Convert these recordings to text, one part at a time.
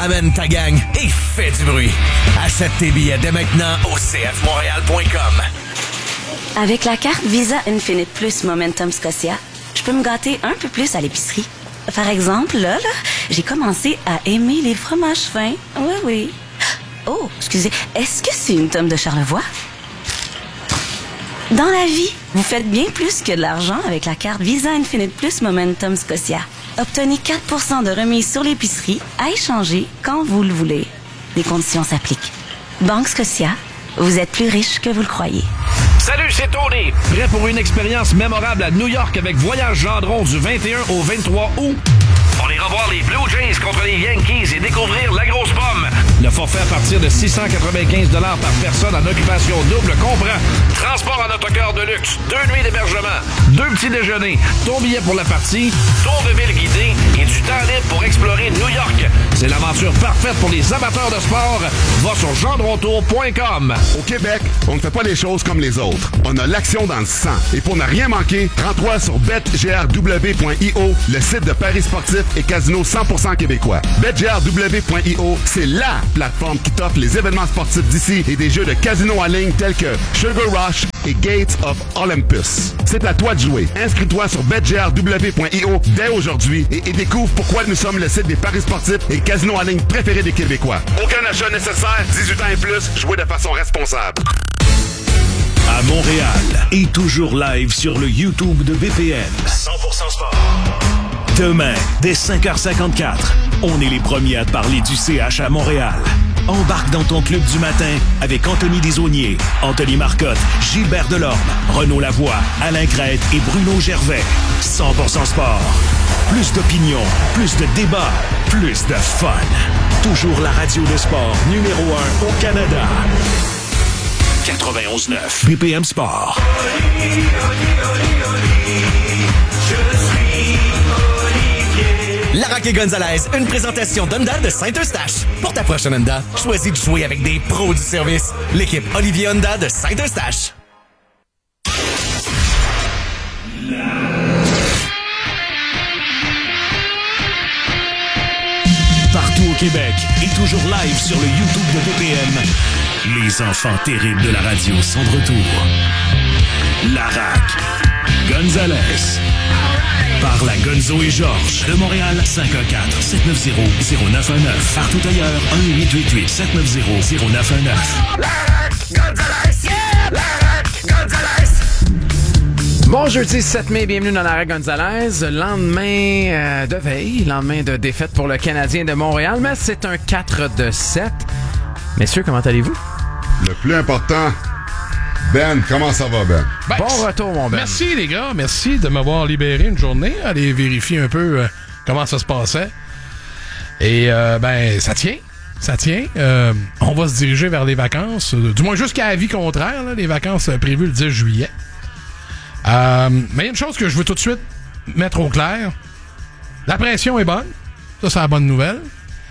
Amène ta gang et fais du bruit. Achète tes billets dès maintenant au cfmontréal.com. Avec la carte Visa Infinite Plus Momentum Scotia, je peux me gâter un peu plus à l'épicerie. Par exemple, là, j'ai commencé à aimer les fromages fins. Oui. Oh, excusez, est-ce que c'est une tome de Charlevoix? Dans la vie, vous faites bien plus que de l'argent avec la carte Visa Infinite Plus Momentum Scotia. Obtenez 4% de remise sur l'épicerie à échanger quand vous le voulez. Les conditions s'appliquent. Banque Scotia, vous êtes plus riche que vous le croyez. Salut, c'est Tony. Prêt pour une expérience mémorable à New York avec Voyage Gendron du 21 au 23 août? On ira voir les Blue Jays contre les Yankees et découvrir la grosse pomme. Le forfait à partir de 695 $ par personne en occupation double comprend transport en autocar de luxe, 2 nuits d'hébergement, 2 petits déjeuners, ton billet pour la partie, tour de ville guidé et du temps libre pour explorer New York. C'est l'aventure parfaite pour les amateurs de sport. Va sur gendrontour.com. Au Québec, on ne fait pas les choses comme les autres. On a l'action dans le sang. Et pour ne rien manquer, rends-toi sur betgrw.io, le site de paris sportifs et casino 100% québécois. betgrw.io, c'est LA plateforme qui t'offre les événements sportifs d'ici et des jeux de casino en ligne tels que Sugar Rush et Gates of Olympus. C'est à toi de jouer. Inscris-toi sur betgrw.io dès aujourd'hui et découvre pourquoi nous sommes le site des paris sportifs et casinos en ligne préférés des Québécois. Aucun achat nécessaire, 18 ans et plus, jouez de façon responsable. À Montréal et toujours live sur le YouTube de BPM. 100% sport. Demain, dès 5h54, on est les premiers à te parler du CH à Montréal. Embarque dans ton club du matin avec Anthony Desaulniers, Anthony Marcotte, Gilbert Delorme, Renaud Lavoie, Alain Crête et Bruno Gervais. 100% sport. Plus d'opinion, plus de débats, plus de fun. Toujours la radio de sport numéro 1 au Canada. 91.9 BPM Sport. Larac et Gonzalez, une présentation d'Honda de Saint-Eustache. Pour ta prochaine Honda, choisis de jouer avec des pros du service. L'équipe Olivier Honda de Saint-Eustache. Partout au Québec et toujours live sur le YouTube de BPM. Les enfants terribles de la radio sont de retour. Larac, Gonzalez. Par la Gonzo et Georges. De Montréal, 514-790-0919. Partout ailleurs, 1-888-790-0919. Larac, Gonzalez, yeah! Larac, Gonzalez. Bon jeudi 7 mai, bienvenue dans Larac Gonzalez. Lendemain de veille, lendemain de défaite pour le Canadien de Montréal, mais c'est un 4-7. Messieurs, comment allez-vous? Le plus important... Ben, comment ça va, Ben? Bon retour, mon Ben. Merci, les gars. Merci de m'avoir libéré une journée. Aller vérifier un peu comment ça se passait. Et, ça tient. Ça tient. On va se diriger vers les vacances. Du moins, jusqu'à avis contraire, là, les vacances prévues le 10 juillet. Mais il y a une chose que je veux tout de suite mettre au clair. La pression est bonne. Ça, c'est la bonne nouvelle.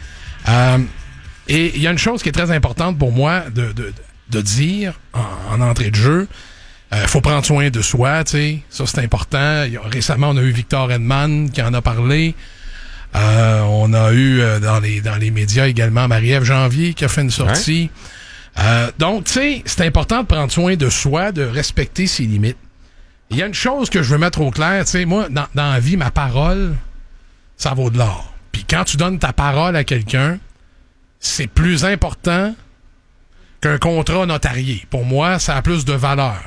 Et il y a une chose qui est très importante pour moi de dire en entrée de jeu. Faut prendre soin de soi, tu sais. Ça, c'est important. Récemment, on a eu Victor Edman qui en a parlé. On a eu dans les médias également Marie-Ève Janvier qui a fait une sortie. Ouais. Donc, tu sais, c'est important de prendre soin de soi, de respecter ses limites. Il y a une chose que je veux mettre au clair, tu sais, moi, dans la vie, ma parole, ça vaut de l'or. Puis quand tu donnes ta parole à quelqu'un, c'est plus important qu'un contrat notarié. Pour moi, ça a plus de valeur.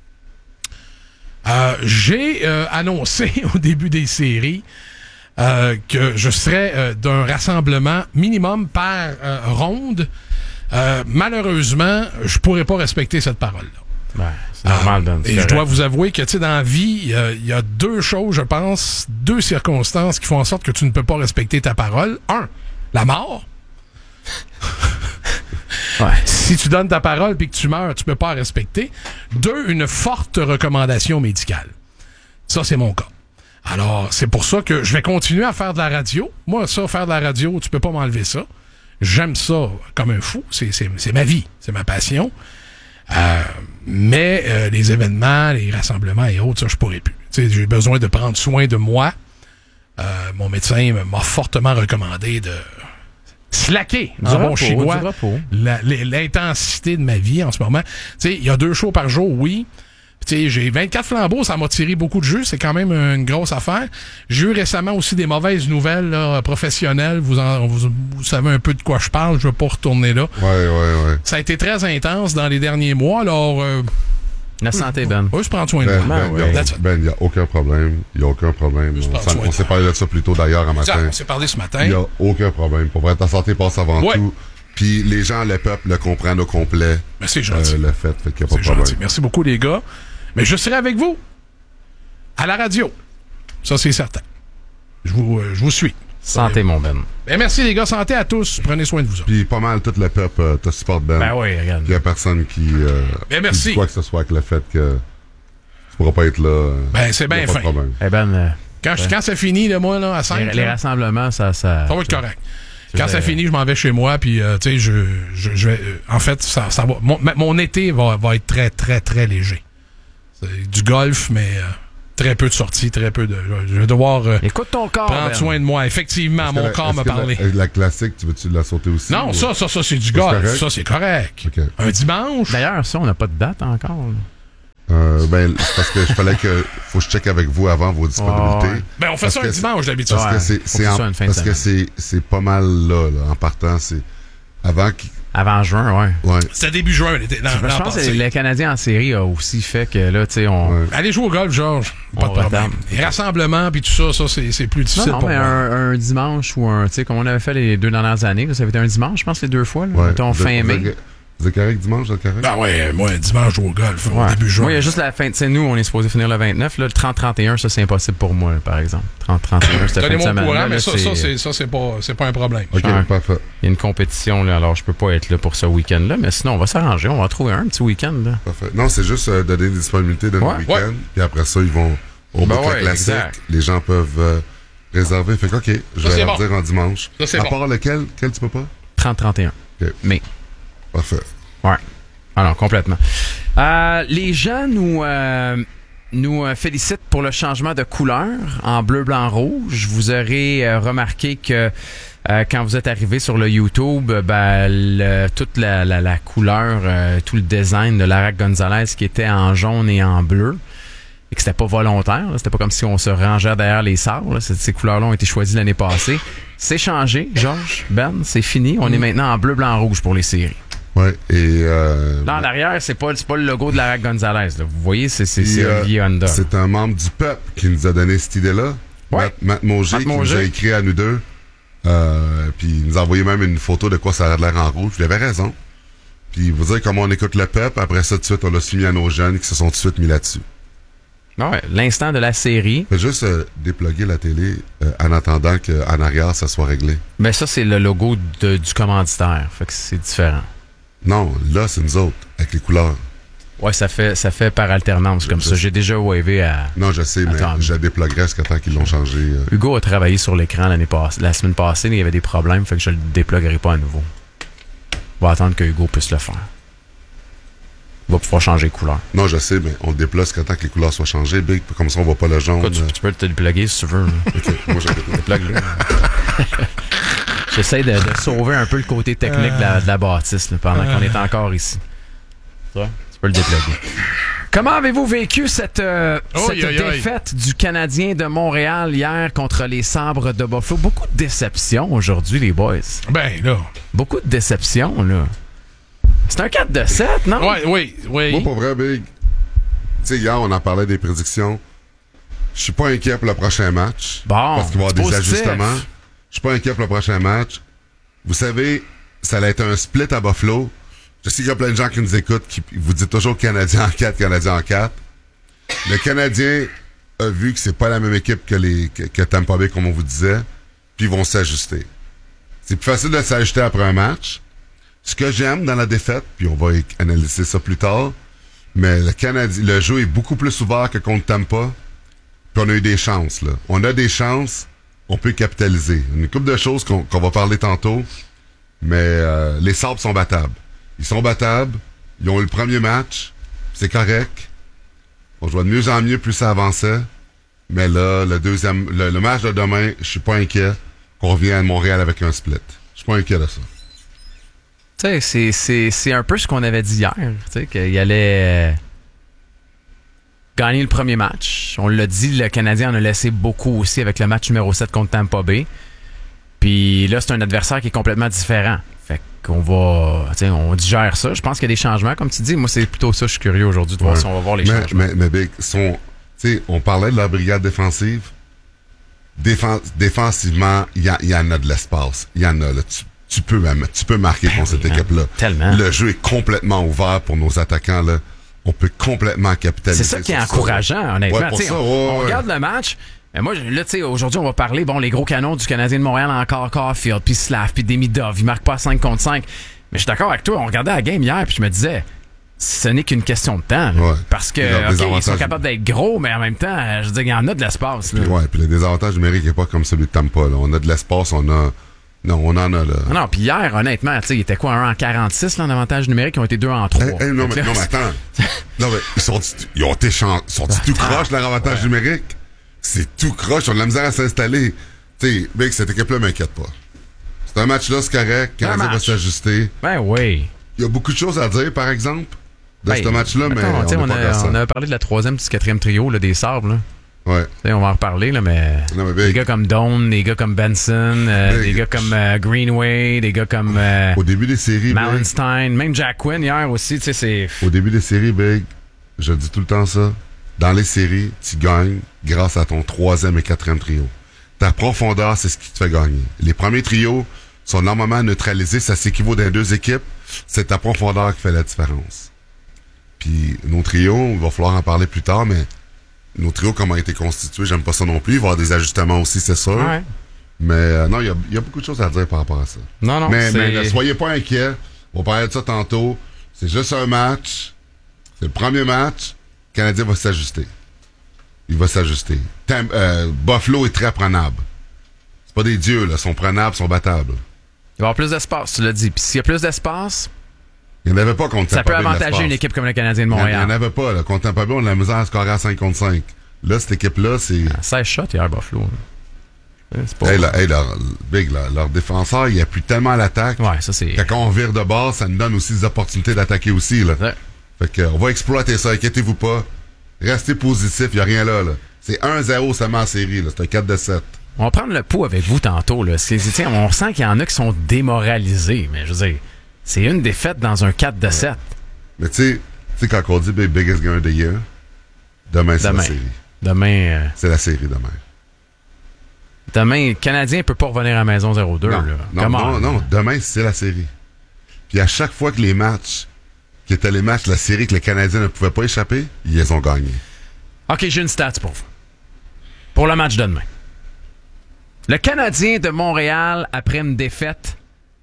J'ai annoncé au début des séries que je serais d'un rassemblement minimum par ronde. Malheureusement, je pourrais pas respecter cette parole-là. Ouais, c'est normal. Et je dois vous avouer que, tu sais, dans la vie, il y a deux choses, je pense, deux circonstances qui font en sorte que tu ne peux pas respecter ta parole. Un, la mort. Ouais. Si tu donnes ta parole puis que tu meurs, tu peux pas la respecter. Deux, une forte recommandation médicale. Ça, c'est mon cas. Alors, c'est pour ça que je vais continuer à faire de la radio. Moi, ça, faire de la radio, tu peux pas m'enlever ça. J'aime ça comme un fou. C'est ma vie. C'est ma passion. Mais les événements, les rassemblements et autres, ça, je pourrais plus. Tu sais, j'ai besoin de prendre soin de moi. Mon médecin m'a fortement recommandé de slacker, du bon chinois. L'intensité de ma vie en ce moment. Tu sais, il y a 2 shows par jour, oui. Tu sais, j'ai 24 flambeaux, ça m'a tiré beaucoup de jus, c'est quand même une grosse affaire. J'ai eu récemment aussi des mauvaises nouvelles là, professionnelles, vous savez un peu de quoi je parle, je veux pas retourner là. Ouais. Ça a été très intense dans les derniers mois, alors... La santé, Ben. Oui, je prends soin de moi. Ben, il n'y a aucun problème. On s'est parlé de ça plus tôt d'ailleurs un matin. On s'est parlé ce matin. Il n'y a aucun problème. Pour vrai, ta santé passe avant tout. Puis les gens, le peuple le comprennent au complet. Mais c'est gentil. Le fait qu'il n'y a pas de problème. Gentil. Merci beaucoup, les gars. Mais je serai avec vous à la radio. Ça, c'est certain. Je vous suis. Santé, mon Ben. Ben, merci, les gars. Santé à tous. Prenez soin de vous. Puis pas mal, tout le peuple te supporte, Ben. Ben oui, regarde. Il n'y a personne qui merci. dit quoi que ce soit avec le fait que tu pourras pas être là. Ben, c'est bien fin. Eh Ben, quand ça finit, là, moi, là, à 5... Les rassemblements, ça va être correct. Quand ça finit, je m'en vais chez moi, puis tu sais, je vais... en fait, ça va... Mon été va être très, très, très léger. C'est du golf, mais très peu de sorties, très peu de... Je vais devoir écoute ton corps, prendre soin de moi. Effectivement, mon corps m'a parlé. La classique, tu veux-tu la sauter aussi? Non, ça, c'est du golf. Ça, c'est correct. Okay. Un dimanche. D'ailleurs, ça, on n'a pas de date encore. Ben, parce que faut que je check avec vous avant vos disponibilités. Ben, on fait ça un dimanche d'habitude. Parce que c'est pas mal là, en partant. C'est avant juin, ouais. C'était début juin l'été. Je pense que le Canadien en série a aussi fait que là, tu sais, on... Allez jouer au golf, Georges. Pas de problème. Les rassemblements puis tout ça, c'est plus difficile pour moi. Un dimanche ou tu sais, comme on avait fait les 2 dernières années, là, ça avait été un dimanche, je pense, les 2 fois. Là, mettons, fin mai. Vous êtes correct dimanche, vous êtes correct? Ben ouais, moi, dimanche, je joue au golf, début juin. Moi, il y a juste la fin. Tu sais, nous, on est supposé finir le 29. Là, le 30-31, ça, c'est impossible pour moi, là, par exemple. 30-31, c'était fin de semaine. Courant, mais ça, c'est pas un problème. OK, parfait. Il y a une compétition, là, alors je peux pas être là pour ce week-end-là, mais sinon, on va s'arranger. On va trouver un petit week-end. Là. Parfait. Non, c'est juste donner des disponibilités de notre week-end. Puis après ça, ils vont au bout classique. Exact. Les gens peuvent réserver. Fait que, OK, je vais leur dire en dimanche. Ça, à part lequel tu peux pas? 30-31. OK. Mais. Parfait. Ouais. Alors, complètement. Les gens nous félicitent pour le changement de couleur en bleu, blanc, rouge. Vous aurez remarqué que quand vous êtes arrivé sur le YouTube, toute la couleur, tout le design de Larac Gonzalez qui était en jaune et en bleu, et que c'était pas volontaire. Là. C'était pas comme si on se rangeait derrière les sabres. Ces couleurs-là ont été choisies l'année passée. C'est changé, Georges, Ben, c'est fini. On est maintenant en bleu, blanc, rouge pour les séries. Ouais, et là, en arrière, c'est pas le logo de Larac Gonzalez. Là. Vous voyez, c'est Olivier Honda. C'est un membre du peuple qui nous a donné cette idée-là. Ouais. Matt Mauger, qui nous a écrit à nous deux. Puis il nous a envoyé même une photo de quoi ça a l'air en rouge. Il avait raison. Puis vous dire comment on écoute le peuple. Après ça, tout de suite, on l'a soumis à nos jeunes qui se sont tout de suite mis là-dessus. Ouais, l'instant de la série. Fait juste déploguer la télé en attendant qu'en arrière, ça soit réglé. Mais ça, c'est le logo du commanditaire. Fait que c'est différent. Non, là, c'est nous autres, avec les couleurs. Ouais, ça fait par alternance comme ça. J'ai déjà wavé à... Non, je sais, mais je déploguerai jusqu'à temps qu'ils l'ont changé. Hugo a travaillé sur l'écran la semaine passée, mais il y avait des problèmes, fait que je le déploguerai pas à nouveau. On va attendre que Hugo puisse le faire. Il va pouvoir changer les couleurs. Non, je sais, mais on le déploie jusqu'à temps que les couleurs soient changées, Big, comme ça on voit pas le jaune. Tu peux te déploguer si tu veux. OK, moi j'ai déplogué. J'essaie de sauver un peu le côté technique de la bâtisse là, pendant qu'on est encore ici. Ça, tu peux le déploguer. Comment avez-vous vécu cette défaite du Canadien de Montréal hier contre les Sabres de Buffalo? Beaucoup de déception aujourd'hui, les boys. Ben là. Beaucoup de déception, là. C'est un 4-7, non? Oui. Moi, pour vrai, Big, tu sais, hier, on en parlait des prédictions. Je suis pas inquiet pour le prochain match. Bon, parce qu'il va y avoir des ajustements. Je suis pas inquiet pour le prochain match. Vous savez, ça allait être un split à Buffalo. Je sais qu'il y a plein de gens qui nous écoutent qui vous disent toujours Canadien en 4, Canadien en 4. Le Canadien a vu que c'est pas la même équipe que Tampa Bay, comme on vous disait, puis ils vont s'ajuster. C'est plus facile de s'ajuster après un match. Ce que j'aime dans la défaite, puis on va analyser ça plus tard, mais le jeu est beaucoup plus ouvert que contre Tampa, puis on a eu des chances, là. On a des chances, on peut capitaliser. Une couple de choses qu'on va parler tantôt, mais les Sabres sont battables. Ils sont battables, ils ont eu le premier match, c'est correct. On joue de mieux en mieux plus ça avançait, mais là, le match de demain, je suis pas inquiet qu'on revienne à Montréal avec un split. Je suis pas inquiet de ça. Tu sais, c'est un peu ce qu'on avait dit hier, tu sais, qu'il allait gagner le premier match. On l'a dit, le Canadien en a laissé beaucoup aussi avec le match numéro 7 contre Tampa Bay. Puis là, c'est un adversaire qui est complètement différent. Fait qu'on va, tu sais, on digère ça. Je pense qu'il y a des changements, comme tu dis. Moi, c'est plutôt ça, je suis curieux aujourd'hui de voir si on va voir les changements. Mais Big, tu sais, on parlait de la brigade défensive. Défensivement, il y en a de l'espace. Il y en a, là. Tu peux marquer contre cette équipe-là. Tellement. Le jeu est complètement ouvert pour nos attaquants, là. On peut complètement capitaliser. C'est ça qui est encourageant, honnêtement. Ouais, on regarde le match. Mais moi, là, tu sais, aujourd'hui, on va parler, les gros canons du Canadien de Montréal, encore Caulfield, puis Slav, puis Demidov. Ils marquent pas 5 contre 5. Mais je suis d'accord avec toi. On regardait la game hier, puis je me disais, ce n'est qu'une question de temps. Là, parce que, ils sont capables d'être gros, mais en même temps, je veux dire, il y en a de l'espace. Puis le désavantage numérique n'est pas comme celui de Tampa. Là. On a de l'espace, on en a là. Non, puis hier, honnêtement, tu sais, il était quoi, 1 en 46 là, en avantage numérique, ils ont été 2 en 3. Non, mais attends. Non, mais ils ont été tout croche, leur avantage numérique. C'est tout croche, on a de la misère à s'installer. Tu sais, Big, cette équipe-là m'inquiète pas. C'est un match-là, c'est correct. Le Canadien va s'ajuster. Ben oui. Il y a beaucoup de choses à dire, par exemple, de ce match-là, mais on a parlé de la 3e et 4e trio là, des Sabres. Là. Ouais. T'sais, on va en reparler, là, mais des gars comme Doan, des gars comme Benson, des gars comme Greenway, des gars comme au début des séries, Mallenstein, même Jack Quinn hier aussi, tu sais, c'est... Au début des séries, Big, je dis tout le temps ça, dans les séries, tu gagnes grâce à ton 3e et 4e trio. Ta profondeur, c'est ce qui te fait gagner. Les premiers trios sont normalement neutralisés, ça s'équivaut dans 2 équipes, c'est ta profondeur qui fait la différence. Puis nos trios, il va falloir en parler plus tard, mais nos trios, comment ont été constitués, j'aime pas ça non plus. Il va y avoir des ajustements aussi, c'est sûr. Ouais. Mais non, il y a beaucoup de choses à dire par rapport à ça. Non, mais ne soyez pas inquiets. On va parler de ça tantôt. C'est juste un match. C'est le premier match. Le Canadien va s'ajuster. Il va s'ajuster. Buffalo est très prenable. C'est pas des dieux, là. Ils sont prenables, ils sont battables. Il va y avoir plus d'espace, tu l'as dit. Puis s'il y a plus d'espace... Il n'y en avait pas contre Tampa Bay. Ça peut avantager une équipe comme le Canadien de Montréal. Il n'y en avait pas. Là. Contre Tampa Bay, on a la misère à scorer à 5 contre 5. Là, cette équipe-là, c'est... 16 shots hier, Buffalo. C'est pas... leur défenseur, il appuie tellement à l'attaque. Ouais, ça c'est... Quand on vire de base, ça nous donne aussi des opportunités d'attaquer aussi. Là. Ouais. Fait que, on va exploiter ça, inquiétez-vous pas. Restez positif, il n'y a rien là. C'est 1-0 seulement en série. Là. C'est un 4-7. On va prendre le pouls avec vous tantôt. Là. On sent qu'il y en a qui sont démoralisés, mais je veux dire... C'est une défaite dans un 4-7. Ouais. Mais tu sais, quand on dit biggest game of the year, demain, c'est la série. Demain. C'est la série demain. Demain, le Canadien ne peut pas revenir à la maison 0-2. Non, demain, c'est la série. Puis à chaque fois que les matchs, qui étaient les matchs de la série que les Canadiens ne pouvaient pas échapper, ils les ont gagnés. OK, j'ai une stat pour vous. Pour le match de demain. Le Canadien de Montréal, après une défaite,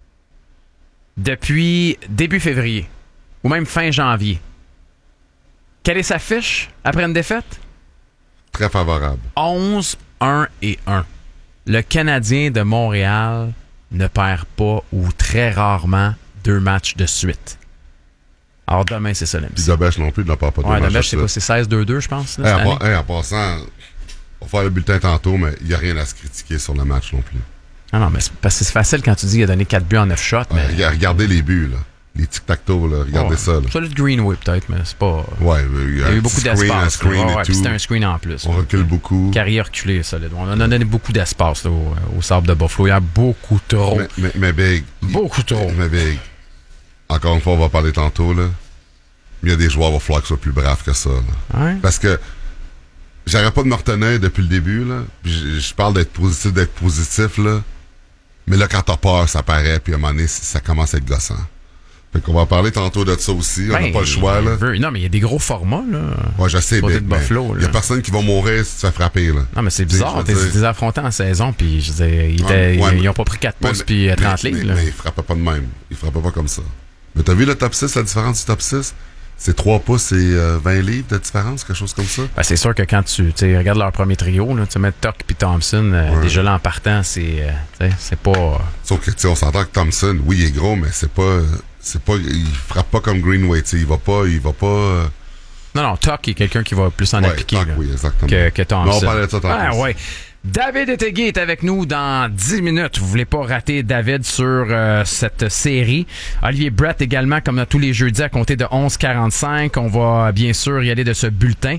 depuis début février, ou même fin janvier. Quelle est sa fiche après une défaite? Très favorable. 11-1-1. Le Canadien de Montréal ne perd pas ou très rarement 2 matchs de suite. Alors demain, c'est ça l'MC. Puis Dobèche non plus, il n'a pas de match. Dobèche, c'est quoi? C'est 16-2-2, je pense. Là, en passant, on va faire le bulletin tantôt, mais il n'y a rien à se critiquer sur le match non plus. Non, mais parce que c'est facile quand tu dis qu'il a donné 4 buts en 9 shots. Mais... regardez les buts, là. Les tic-tac-toe, là. Regardez ça, là. Celui de Greenway, peut-être, mais c'est pas... Ouais, il y a eu beaucoup d'espace. Puis c'était un screen en plus. On recule beaucoup. Carrière reculée, solide. On a donné beaucoup d'espace là, au Sabre de Buffalo. Il y a beaucoup trop. Mais Big... Beaucoup trop. Mais Big... Encore une fois, on va parler tantôt, là. Mais il y a des joueurs, il va falloir qu'ils soient plus braves que ça, là. Ouais. Parce que... J'arrête pas de me retenir depuis le début, là. Puis je parle d'être positif, là. Mais là, quand t'as peur, ça paraît, puis à un moment donné, ça commence à être gossant. Fait qu'on va parler tantôt de ça aussi. On n'a pas le choix, là. Non, mais il y a des gros formats, là. Ouais, je sais, mais il y a personne qui va mourir si tu te fais frapper, là. Non, mais c'est bizarre. T'es affronté en saison, puis je disais, ils ont pas pris 4 pouces, puis 30 livres, là. Mais ils frappaient pas de même. Ils frappaient pas comme ça. Mais t'as vu le top 6, la différence du top 6? C'est 3 pouces et 20 livres de différence, quelque chose comme ça? Ben, c'est sûr que quand tu regardes leur premier trio, là, tu mets Tuck puis Thompson, déjà là en partant, c'est pas... Sauf que on s'entend que Thompson, oui, il est gros, mais c'est pas il frappe pas comme Greenway, il va pas... Non, Tuck est quelqu'un qui va plus en appliquer Tuck, oui, exactement. que Thompson. Mais on parlait de ça tantôt. Ouais. David Ettegui est avec nous dans 10 minutes. Vous voulez pas rater David sur cette série. Olivier Brett également, comme tous les jeudis, à compter de 11h45. On va bien sûr y aller de ce bulletin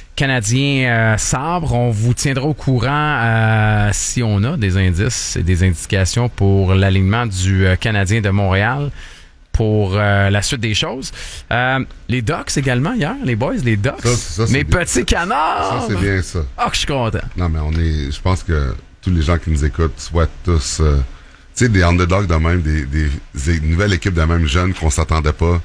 Canadien Sabre. On vous tiendra au courant si on a des indices et des indications pour l'alignement du Canadien de Montréal pour la suite des choses. Les Ducks également hier, les boys, les Ducks. Ça, mes bien. petits canards! Ça, c'est bien ça. Ah, que je suis content. Non, mais je pense que tous les gens qui nous écoutent souhaitent tous, tu sais, des underdogs de même, des nouvelles équipes de même jeunes qu'on s'attendait pas.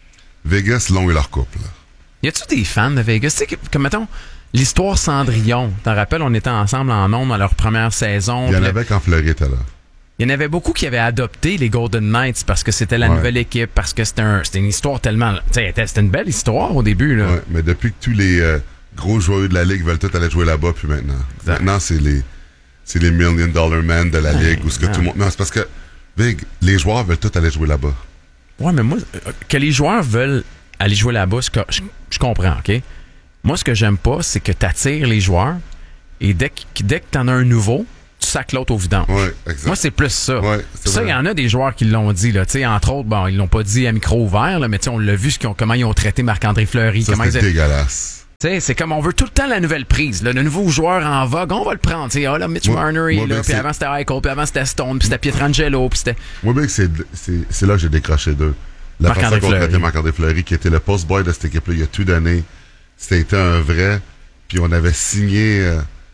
Vegas l'ont eu leur couple. Y a-tu des fans de Vegas? Tu sais, comme mettons, l'histoire Cendrillon. T'en rappelles, on était ensemble en ondes dans leur première saison. Il y en avait quand Fleury était là. Il y en avait beaucoup qui avaient adopté les Golden Knights parce que c'était la nouvelle équipe, parce que c'était une histoire tellement... C'était une belle histoire au début. Là. Ouais, mais depuis que tous les gros joueurs de la Ligue veulent tous aller jouer là-bas, puis maintenant. Exact. Maintenant, c'est les $1 million man de la Ligue, où ce que tout le monde... Non, c'est parce que, Big, les joueurs veulent tous aller jouer là-bas. Ouais, mais moi, que les joueurs veulent aller jouer là-bas, je comprends, OK? Moi, ce que j'aime pas, c'est que t'attires les joueurs et dès que t'en as un nouveau, tu sacs l'autre au vidange. Ouais, exact. Moi, c'est plus ça. Ouais, Ça, il y en a des joueurs qui l'ont dit, là. Tu sais, entre autres, bon, ils l'ont pas dit à micro ouvert, là, mais tu sais, on l'a vu comment ils ont traité Marc-André Fleury. Ça, c'est dégueulasse. Tu sais, c'est comme on veut tout le temps la nouvelle prise, là, le nouveau joueur en vogue, on va le prendre. Tu sais, là, Mitch Marner est là, puis avant c'était Eichel, puis avant c'était Stone, puis c'était Pietrangelo, puis c'était... Moi, bien que c'est là que j'ai décroché d'eux. La façon qu'on traitait Marc-André Fleury, qui était le post-boy de cette équipe-là, il a tout donné. C'était un vrai. Puis on avait signé...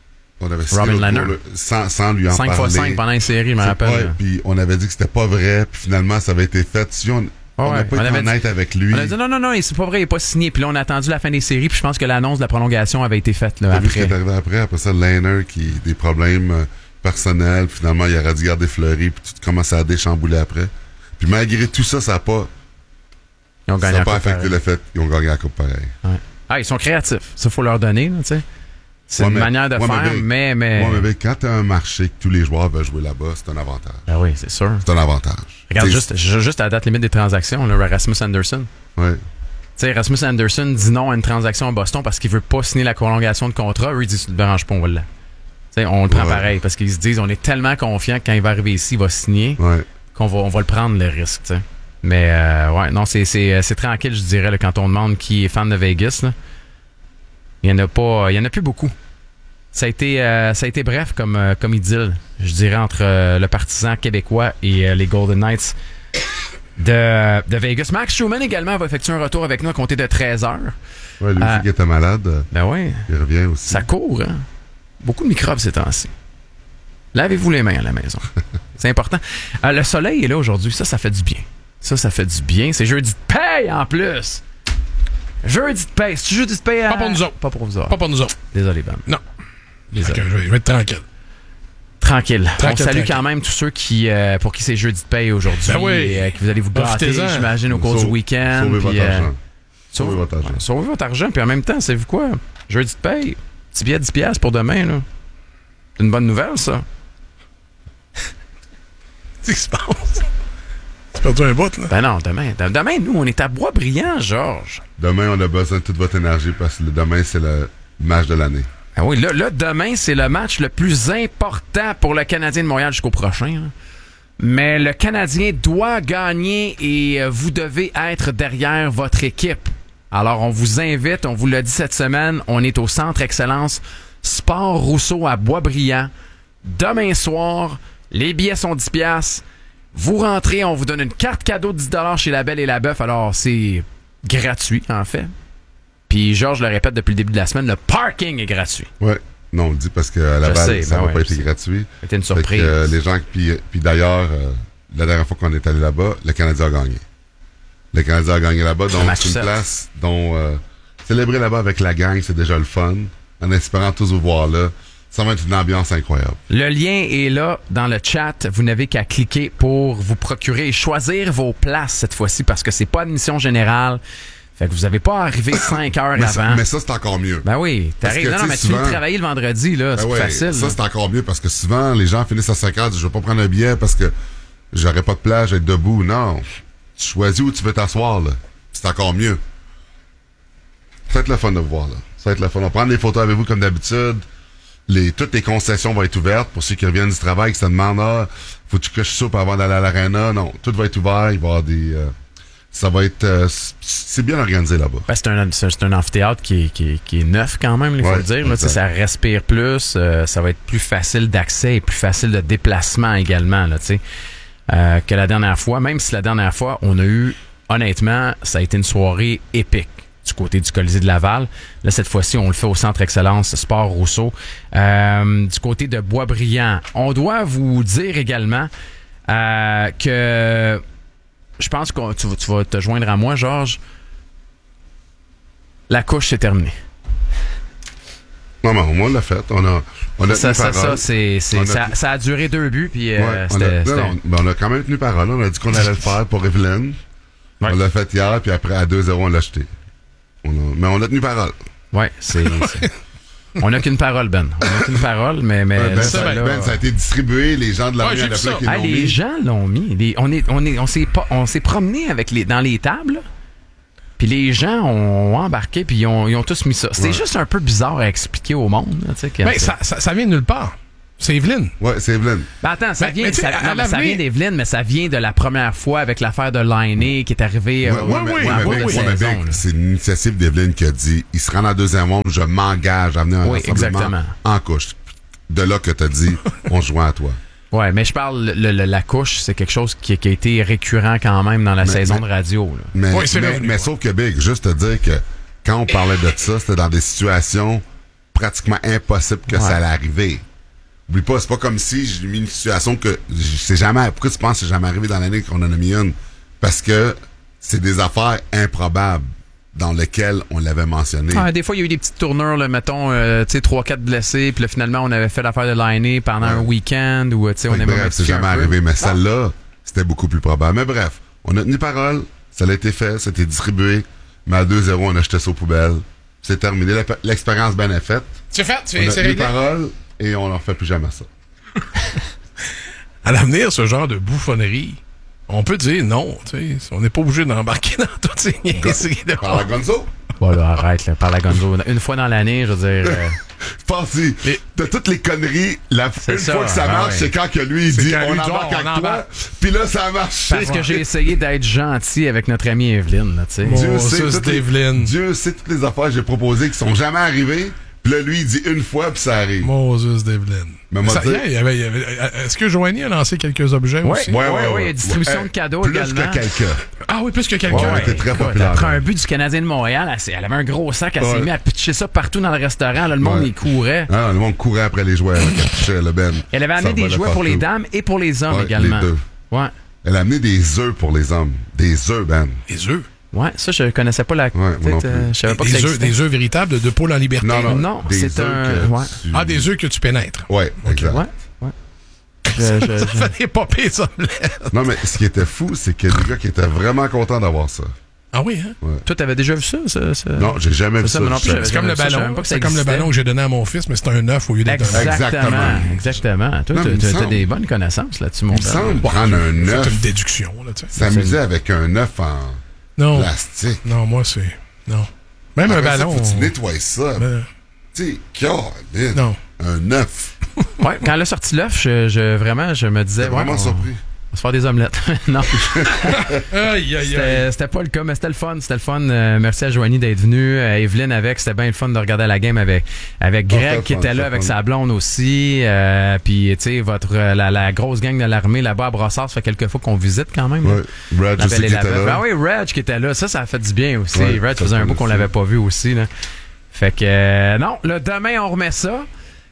Robin Lehner. Sans lui en 5 parler. 5 pendant une série, je me rappelle. Ouais, puis on avait dit que c'était pas vrai, puis finalement, ça avait été fait. Si on n'a pas été honnête avec lui. On a dit non, c'est pas vrai, il n'est pas signé. Puis là, on a attendu la fin des séries, puis je pense que l'annonce de la prolongation avait été faite là, après. Vu ce qui est arrivé après ça, Lehner qui a des problèmes personnels, puis finalement, il aurait dû garder Fleury, puis tout commence à déchambouler après. Puis malgré tout ça, ça n'a pas affecté le fait qu'ils ont gagné la coupe pareil. Ouais. Ah, ils sont créatifs. Ça, faut leur donner, tu sais. C'est une manière de faire, mais... mais quand tu as un marché que tous les joueurs veulent jouer là-bas, c'est un avantage. Ah oui, c'est sûr. C'est un avantage. Regarde, juste à la date limite des transactions, là, Rasmus Anderson. Oui. Tu sais, Rasmus Anderson dit non à une transaction à Boston parce qu'il veut pas signer la prolongation de contrat. Eux, ils disent, ça ne dérange pas, on va le... T'sais, on le prend pareil parce qu'ils se disent, on est tellement confiant que quand il va arriver ici, il va signer, qu'on va le prendre le risque, t'sais. Mais non, c'est tranquille, je dirais, là, quand on demande qui est fan de Vegas, là. Il y en a plus beaucoup. Ça a été bref comme idylle, je dirais, entre le partisan québécois et les Golden Knights de Vegas. Max Schumann également va effectuer un retour avec nous à compter de 13h. Oui, lui qui était malade. Ben oui. Il revient aussi. Ça court, hein? Beaucoup de microbes ces temps-ci. Lavez-vous les mains à la maison. C'est important. Le soleil est là aujourd'hui. Ça fait du bien. Ça fait du bien. C'est jeudi de paye en plus. Jeudi de paye. C'est-tu jeudi de paye? Pas pour nous autres. Pas pour vous autres. Pas pour nous autres. Désolé, Ben. Non. Désolé. Je vais être tranquille. Tranquille. On salue quand même tous ceux pour qui c'est jeudi de paye aujourd'hui. Ben oui. Et que vous allez vous gâter, j'imagine, au cours du week-end. Sauvez votre argent. Sauvez votre argent. Sauvez votre argent. Puis en même temps, savez-vous quoi? Jeudi de paye. Petit billet de 10$ pour demain, là. C'est une bonne nouvelle, ça. Qu'est-ce qui se passe? Tu perdu un bout, là? Ben non, demain, nous, on est à Boisbriand, Georges. Demain, on a besoin de toute votre énergie parce que demain, c'est le match de l'année. Ah oui, là, demain, c'est le match le plus important pour le Canadien de Montréal jusqu'au prochain. Là. Mais le Canadien doit gagner et vous devez être derrière votre équipe. Alors, on vous invite, on vous l'a dit cette semaine, on est au Centre Excellence Sport Rousseau à Boisbriand. Demain soir, les billets sont 10$. Vous rentrez, on vous donne une carte cadeau de 10$ chez La Belle et la Bœuf. Alors, c'est gratuit, en fait. Puis, Georges le répète depuis le début de la semaine, le parking est gratuit. Oui. Non, on le dit parce qu'à la balle, ça n'a pas été gratuit. C'était une surprise. Les gens, puis d'ailleurs, la dernière fois qu'on est allé là-bas, le Canadien a gagné. Le Canadien a gagné là-bas, donc c'est une place dont célébrer là-bas avec la gang, c'est déjà le fun. En espérant tous vous voir là. Ça va être une ambiance incroyable. Le lien est là dans le chat. Vous n'avez qu'à cliquer pour vous procurer et choisir vos places cette fois-ci parce que c'est pas admission générale. Fait que vous n'avez pas arrivé 5 heures avant. Mais ça, c'est encore mieux. Ben oui. T'arrives. Non, mais tu finis de travailler le vendredi, là. C'est facile. Ça, c'est encore mieux parce que souvent, les gens finissent à 5 heures. Je vais pas prendre un billet parce que j'aurai pas de plage, je vais être debout. Non. Tu choisis où tu veux t'asseoir, là. C'est encore mieux. Ça va être le fun de vous voir, là. Ça va être le fun. On va prendre des photos avec vous comme d'habitude. toutes les concessions vont être ouvertes pour ceux qui reviennent du travail, qui se demandent, faut-tu que je soupe avant d'aller à l'aréna? Non, tout va être ouvert. Il va y avoir des... ça va être... c'est bien organisé là-bas. Ben, c'est un amphithéâtre qui est neuf quand même, il faut le dire. Là, ça respire plus. Ça va être plus facile d'accès et plus facile de déplacement également là, que la dernière fois. Même si la dernière fois, on a eu... Honnêtement, ça a été une soirée épique du côté du Colisée de Laval. Là, cette fois-ci, on le fait au Centre Excellence Sport Rousseau. Du côté de Boisbriand, on doit vous dire également que je pense que tu vas te joindre à moi, Georges. La couche, c'est terminé. Non, mais au moins, on l'a fait. On a ça, tenu parole. Ça a duré 2 buts. Puis, on a quand même tenu parole. On a dit qu'on allait le faire pour Evelyne. Ouais. On l'a fait hier, puis après, à 2-0, on l'a acheté. Mais on a tenu parole. Oui, on n'a qu'une parole, Ben. On n'a qu'une parole, mais ça a été distribué. Les gens de la rue, il y en a plein qui l'ont mis. Les gens l'ont mis. On s'est promené dans les tables, puis les gens ont embarqué, puis ils ont tous mis ça. C'était juste un peu bizarre à expliquer au monde. Mais ça vient de nulle part. C'est Evelyne. Ouais, c'est Evelyne. Ben attends, ça vient d'Evelyne, mais ça vient de la première fois avec l'affaire de Lainé qui est arrivé c'est une initiative d'Evelyne qui a dit, il se rend en deuxième ronde, je m'engage à venir à un rassemblement en couche. De là que tu as dit, on se joint à toi. Ouais, mais je parle, la couche, c'est quelque chose qui a été récurrent quand même dans la saison de radio. Là. Mais sauf que Big, juste te dire que quand on parlait de ça, c'était dans des situations pratiquement impossibles que ça allait arriver. Oublie pas, c'est pas comme si j'ai mis une situation que c'est jamais... Pourquoi tu penses que c'est jamais arrivé dans l'année qu'on en a mis une? Parce que c'est des affaires improbables dans lesquelles on l'avait mentionné. Des fois, il y a eu des petites tournures, là, mettons, 3-4 blessés, puis là, finalement, on avait fait l'affaire de Lainé pendant un week-end, ou on aimait bref, c'est jamais arrivé, mais celle-là, c'était beaucoup plus probable. Mais bref, on a tenu parole, ça a été fait, ça a été distribué, mais à 2-0, on a jeté ça aux poubelles. C'est terminé, l'expérience bien est faite. C'est fait, c'est réglé. On a tenu parole, et on n'en fait plus jamais ça. À l'avenir, ce genre de bouffonnerie, on peut dire non. On n'est pas obligé d'embarquer dans toutes ces niaiseries. Par la Gonzo? Voilà, arrête, là, par la Gonzo. Une fois dans l'année, je veux dire... Pense-y, de toutes les conneries, une fois que ça marche, c'est quand que lui, il dit on embarque avec toi, puis là, ça a marché. Parce que j'ai essayé d'être gentil avec notre amie Evelyne. Dieu sait toutes les affaires que j'ai proposées qui sont jamais arrivées. Puis là, lui, il dit une fois, puis ça arrive. Moses Devlin. Est-ce que Joanie a lancé quelques objets aussi? Oui, distribution de cadeaux plus également. Plus que quelqu'un. Ah oui, plus que quelqu'un. Ouais, elle était très populaire. Après un but du Canadien de Montréal, elle avait un gros sac, elle s'est mis à pitcher ça partout dans le restaurant. Là, le monde y courait. Ah, le monde courait après les joueurs. Elle avait amené des jouets pour les dames et pour les hommes également. Les deux. Ouais. Elle a amené des œufs pour les hommes. Des œufs, Ben. Des œufs? Ouais, ça, je connaissais pas la... je savais pas que ça existait. Des œufs véritables de poule en liberté? Non, c'est un... des œufs que tu pénètres. Ouais, exact. Ouais. Ça fait des popées, ça. Non, mais ce qui était fou, c'est qu'il y a des gars qui étaient vraiment contents d'avoir ça. Ah oui, hein? Ouais. Toi, t'avais déjà vu ça? Non, j'ai jamais vu ça. C'est comme le ballon. C'est comme le ballon que j'ai donné à mon fils, mais c'est un œuf au lieu d'être un œuf. Exactement. Toi, t'as des bonnes connaissances là-dessus, mon père. Il me semble prendre un œuf. C'est une déduction, là, tu sais. S'amuser avec un œuf en... plastique. Non, moi, c'est... Non. Même un ballon... Faut que tu nettoies ça. Tu sais, non. Un œuf. Ouais, quand elle a sorti l'œuf, je me disais... vraiment surpris. On va se faire des omelettes. Non. Aïe. C'était pas le cas, mais c'était le fun. Merci à Joanie d'être venue. Evelyne avec, c'était bien le fun de regarder la game avec Greg qui était là avec sa blonde aussi. Puis, tu sais, la grosse gang de l'armée là-bas à Brossard, ça fait quelques fois qu'on visite quand même. Ouais. Reg aussi qui était là. Ah oui, Reg qui était là. Ça a fait du bien aussi. Ouais, Reg faisait un bout qu'on l'avait pas vu aussi. Là. Fait que, non, là, demain, on remet ça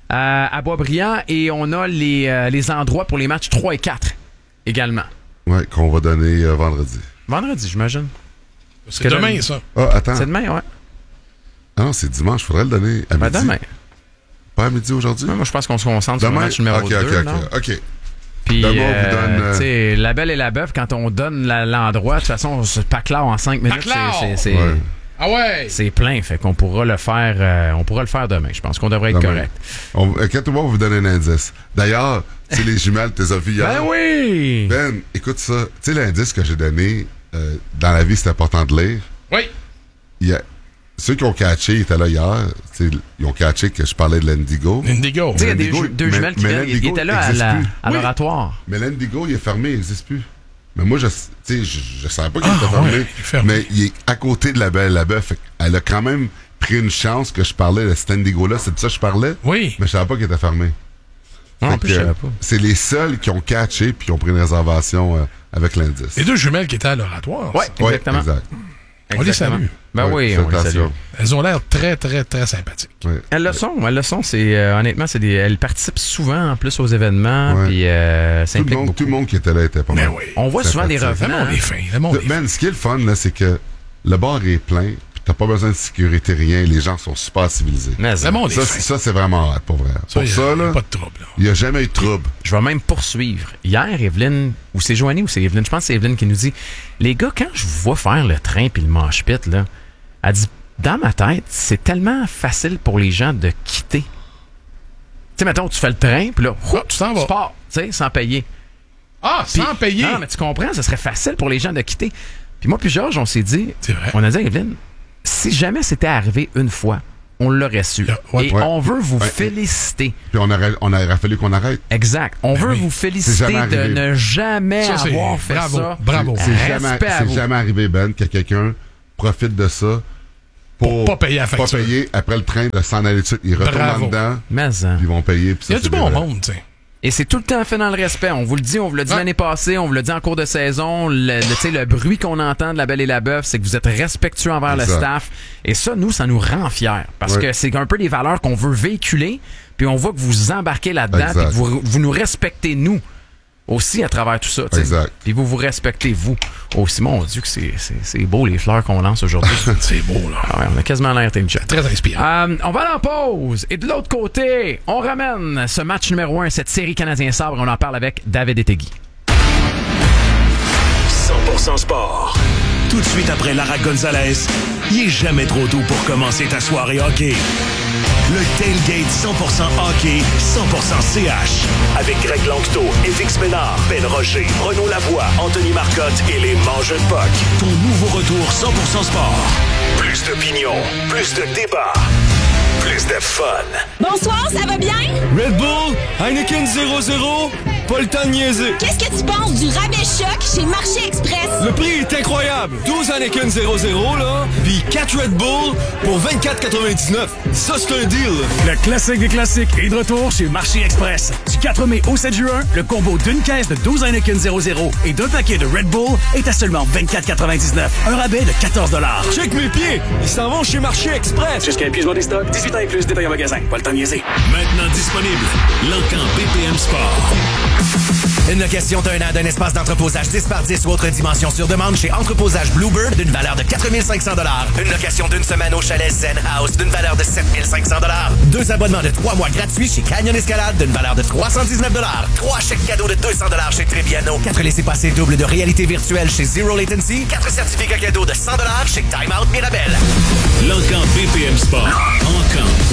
à Boisbriand et on a les endroits pour les matchs 3 et 4. Également. Oui, qu'on va donner vendredi. Vendredi, j'imagine. C'est demain, ça. Ah, attends. C'est demain, ouais. Ah non, c'est dimanche. Faudrait le donner à midi. Demain. Pas à midi aujourd'hui? Moi, je pense qu'on se concentre sur le match numéro 2. OK. Puis, demain, on vous donne... la belle et la bœuf, quand on donne l'endroit, de toute façon, c'est Paclao en 5 minutes. C'est Ah ouais! C'est plein, fait qu'on pourra le faire demain. Je pense qu'on devrait être correct. Quand tout le monde va vous donner un indice. D'ailleurs, tu sais, les jumelles, t'es vu hier. Ben oui! Ben, écoute ça. Tu sais, l'indice que j'ai donné, dans la vie, c'est important de lire. Oui. ceux qui ont catché, ils étaient là hier. Ils ont catché que je parlais de l'Indigo. L'indigo. Tu sais, il y a deux jumelles qui viennent. Ils étaient là à l'oratoire. Mais l'Indigo, il est fermé, il n'existe plus. Mais moi, je savais pas qu'il était fermé. Ouais, fermé. Mais il est à côté de la Belle et la Bœuf. Elle a quand même pris une chance que je parlais de cet Indigo-là. C'est de ça que je parlais. Oui. Mais je savais pas qu'il était fermé. Non, en plus, je savais pas. C'est les seuls qui ont catché puis qui ont pris une réservation avec l'indice. Les deux jumelles qui étaient à l'oratoire. Oui, exactement. Exact. On les salue. Ben oui, on les salue. Elles ont l'air très, très, très sympathiques. Oui. Elles le sont. Honnêtement, elles participent souvent en plus aux événements. Ouais. Puis s'impliquent beaucoup. Tout le monde qui était là était pas Mais mal. oui. On voit souvent des sympathique. Le revenants. monde est fin. Le monde est fin. Man, ce qui est le fun, là, c'est que le bar est plein, puis t'as pas besoin de sécurité, rien. Les gens sont super civilisés. Mais Le monde est Ça, fin. ça c'est vraiment hot, pour vrai. Pour y a ça, là, pas de trouble. Là. il n'y a jamais eu de trouble. je vais même poursuivre. Hier, Evelyne, ou c'est Joanie ou c'est Evelyne, je pense que c'est Evelyne qui nous dit, les gars, quand je vous vois faire le train puis le manche-pit, là, elle dit, dans ma tête, c'est tellement facile pour les gens de quitter. Tu sais, mettons, tu fais le train, puis là, tu t'en vas. tu pars, tu sais, sans payer. Ah, Puis- sans payer. Non, mais tu comprends, ce serait facile pour les gens de quitter. Puis moi puis Georges, on s'est dit, C'est vrai. on a dit à Evelyne, si jamais c'était arrivé une fois, on l'aurait su. Ouais. Et Ouais. on veut vous Ouais. féliciter. Puis on aurait fallu qu'on arrête. Exact. On veut oui. vous C'est féliciter jamais de arrivé. ne jamais Ça, c'est- avoir fait bravo, ça. bravo. Respect à vous. C'est jamais arrivé, Ben, que quelqu'un profite de ça pour pas payer la facture. Pas payer après le train de s'en aller tout de suite. Ils retournent Bravo. en dedans, Mais, puis ils vont payer. Puis ça, Il y a c'est du bon des- monde, tu sais. et c'est tout le temps fait dans le respect. On vous le dit, on vous l'a dit Ouais. l'année passée, on vous l'a dit en cours de saison. Tu sais, le bruit qu'on entend de La Belle et la Bœuf, c'est que vous êtes respectueux envers le Exact. staff. Et ça, nous, ça nous rend fiers. Parce Ouais. que c'est un peu des valeurs qu'on veut véhiculer. Puis on voit que vous embarquez là-dedans. Exact. Puis que vous nous respectez, nous, aussi, à travers tout ça. tu sais. Exact. Puis vous respectez, vous. Aussi, mon Dieu, que c'est beau, les fleurs qu'on lance aujourd'hui. C'est beau, là. Ah ouais, on a quasiment l'air intelligent. Très inspirant. On va aller en pause. Et de l'autre côté, on ramène ce match numéro 1, cette série Canadien Sabre. On en parle avec David Etegui. 100% sport. Tout de suite après Lara Gonzalez, il est jamais trop tôt pour commencer ta soirée hockey. Le Tailgate 100% hockey, 100% CH. Avec Greg Langto, Félix Ménard, Ben Rocher, Renaud Lavoie, Anthony Marcotte et les Mangeux de Puck. Ton nouveau retour 100% sport. Plus d'opinion, plus de débat, plus de fun. Bonsoir, ça va bien? Red Bull, Heineken 0-0, pas le temps de niaiser. Qu'est-ce que tu penses du rabais choc chez Marché Express? Le prix est incroyable. 12 Heineken 0-0, là, puis 4 Red Bull pour 24,99. Ça, c'est un deal. Le classique des classiques est de retour chez Marché Express. Du 4 mai au 7 juin, le combo d'une caisse de 12 Heineken 0-0 et d'un paquet de Red Bull est à seulement 24,99. Un rabais de 14 $. Check mes pieds, ils s'en vont chez Marché Express. Jusqu'à épuisement des stocks, 18 ans et plus, détail en magasin. Pas le temps de niaiser. Maintenant disponible, l'Encan BPM Sport. Une location d'un an d'un espace d'entreposage 10x10 ou autre dimension sur demande chez Entreposage Bluebird d'une valeur de 4 500 $. Une location d'une semaine au chalet Zen House d'une valeur de 7 500 $. 2 abonnements de 3 mois gratuits chez Canyon Escalade d'une valeur de 319 $. 3 chèques cadeaux de 200 $ chez Treviano. 4 laissez-passer double de réalité virtuelle chez Zero Latency. 4 certificats cadeaux de 100 $ chez Time Out Mirabel. L'Encan BPM Sport. Encan.